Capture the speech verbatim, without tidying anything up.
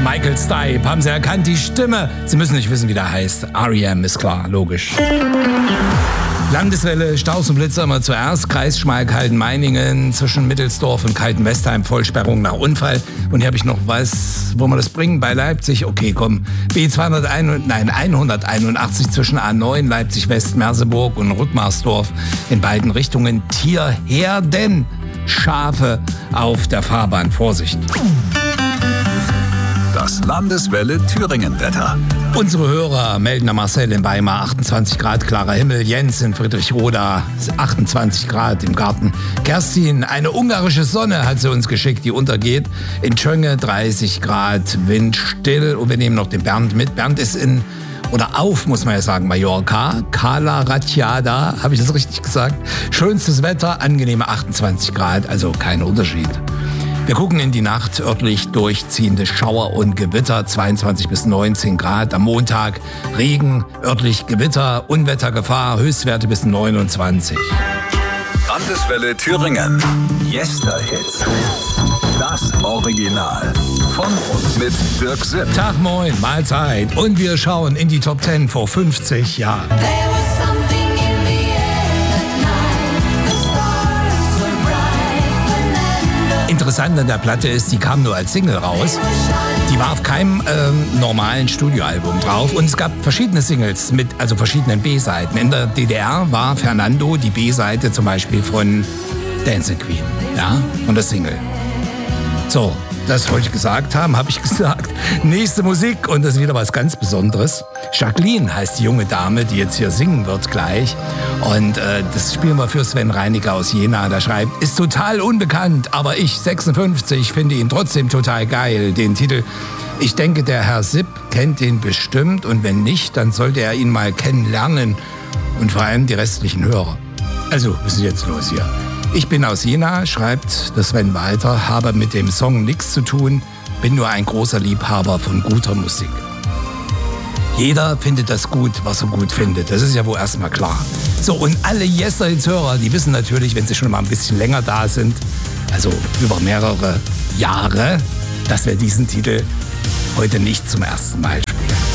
Michael Stipe. Haben Sie erkannt, die Stimme? Sie müssen nicht wissen, wie der heißt. R E M ist klar, logisch. Landeswelle, Staus und Blitzer immer zuerst. Kreis Schmalkalden-Meiningen zwischen Mittelsdorf und Kalten-Westheim. Vollsperrung nach Unfall. Und hier habe ich noch was, wo wir das bringen, bei Leipzig. Okay, komm. B zweihunderteins, nein, hunderteinundachtzig zwischen A neun, Leipzig-West, Merseburg und Rückmarsdorf. In beiden Richtungen Tierherden. Schafe auf der Fahrbahn. Vorsicht. Das Landeswelle Thüringen-Wetter. Unsere Hörer melden an Marcel in Weimar achtundzwanzig Grad, klarer Himmel. Jens in Friedrichroda achtundzwanzig Grad im Garten. Kerstin, eine ungarische Sonne hat sie uns geschickt, die untergeht. In Tschönge dreißig Grad, windstill. Und wir nehmen noch den Bernd mit. Bernd ist in, oder auf, muss man ja sagen, Mallorca. Cala Ratjada, habe ich das richtig gesagt? Schönstes Wetter, angenehme achtundzwanzig Grad, also kein Unterschied. Wir gucken in die Nacht, örtlich durchziehende Schauer und Gewitter, zweiundzwanzig bis neunzehn Grad. Am Montag Regen, örtlich Gewitter, Unwettergefahr, Höchstwerte bis neunundzwanzig. Landeswelle Thüringen. Yesterhits. Das Original. Von und mit Dirk Sipp. Tag, moin, Mahlzeit. Und wir schauen in die Top Ten vor fünfzig Jahren. Interessant an der Platte ist, die kam nur als Single raus. Die war auf keinem ähm, normalen Studioalbum drauf. Und es gab verschiedene Singles mit also verschiedenen B-Seiten. In der D D R war Fernando die B-Seite zum Beispiel von Dancing Queen, ja, von der Single. So, das wollte ich gesagt haben, habe ich gesagt. Nächste Musik und das ist wieder was ganz Besonderes. Jacqueline heißt die junge Dame, die jetzt hier singen wird gleich. Und äh, das spielen wir für Sven Reiniger aus Jena. Der schreibt, ist total unbekannt, aber ich, sechsundfünfzig, finde ihn trotzdem total geil. Den Titel, ich denke, der Herr Sipp kennt den bestimmt. Und wenn nicht, dann sollte er ihn mal kennenlernen. Und vor allem die restlichen Hörer. Also, was ist jetzt los hier? Ich bin aus Jena, schreibt der Sven weiter, habe mit dem Song nichts zu tun, bin nur ein großer Liebhaber von guter Musik. Jeder findet das gut, was er gut findet. Das ist ja wohl erstmal klar. So, und alle Yesterhits-Hörer, die wissen natürlich, wenn sie schon mal ein bisschen länger da sind, also über mehrere Jahre, dass wir diesen Titel heute nicht zum ersten Mal spielen.